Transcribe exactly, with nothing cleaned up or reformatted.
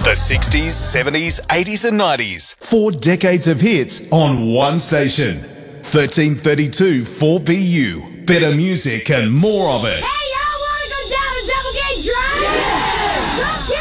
The sixties, seventies, eighties and nineties. Four decades of hits on one station. thirteen thirty-two four B U. Better music and more of it. Hey, y'all wanna go down to Double Gate Drive? Yeah! Let's